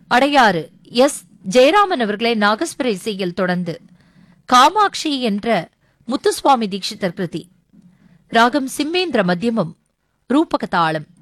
Adyar S. Jayaraman அவர்களே நாகஸ்வர இசையில் தொடர்ந்து காமாட்சி என்ற முத்துசுவாமி தீட்சிதர் கிருதி. ராகம் சிம்மேந்திர மத்தியமம், ரூபக தாளம்.